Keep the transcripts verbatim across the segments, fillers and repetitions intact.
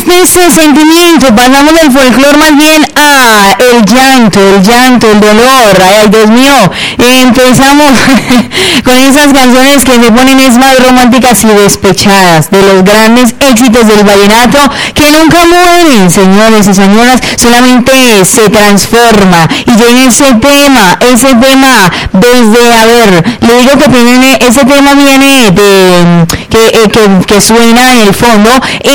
ese sentimiento pasamos del folclore más bien a el llanto, el llanto, el dolor. Ay, Dios mío, empezamos con esas canciones que se ponen es más románticas y despechadas, de los grandes éxitos del vallenato que nunca mueren, señores y señoras, solamente se transforma. Y llega ese tema, ese tema desde, a ver, le digo que viene, ese tema viene de, que, eh, que, que suena en el fondo,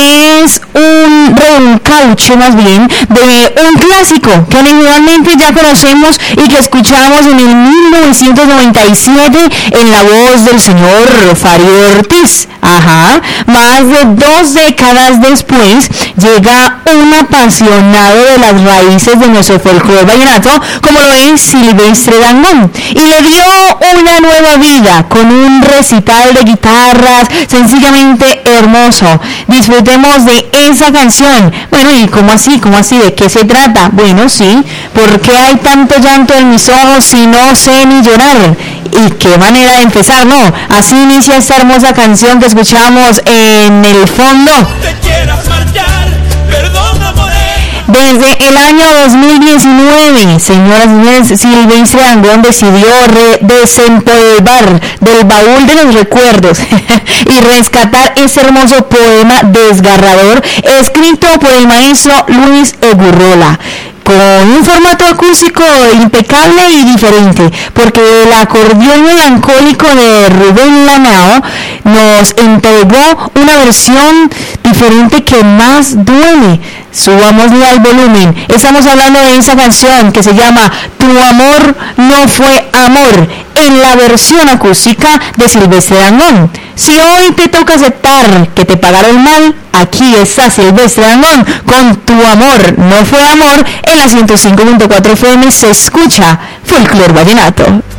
es un reencauche más bien de un clásico que originalmente ya conocemos y que escuchamos en el mil novecientos noventa y siete en la voz del señor Farid Ortiz. Ajá, más de dos décadas después llega un apasionado de las raíces de nuestro folclore vallenato como lo es Silvestre Dangond, y le dio una nueva vida con un recital de guitarras sencillamente hermoso. Disfrutemos de esa canción. Bueno, ¿y cómo así? ¿Cómo así? ¿De qué se trata? Bueno, sí, ¿por qué hay tanto llanto en mis ojos si no sé ni llorar? Y qué manera de empezar, ¿no? Así inicia esta hermosa canción que escuchamos en el fondo. Te quieras marchar, perdona, morena. Desde el año dos mil diecinueve, señoras y señores, Silvestre Dangond decidió re- desempolvar del baúl de los recuerdos y rescatar ese hermoso poema desgarrador escrito por el maestro Luis Egurrola, con un formato acústico impecable y diferente, porque el acordeón melancólico de Rubén Lanao nos entregó una versión diferente que más duele. Subámosle al volumen. Estamos hablando de esa canción que se llama Tu amor no fue amor, en la versión acústica de Silvestre Dangond. Si hoy te toca aceptar que te pagaron mal, aquí está Silvestre Dangond con Tu amor no fue amor en la ciento cinco punto cuatro F M. Se escucha Folclore Vallenato.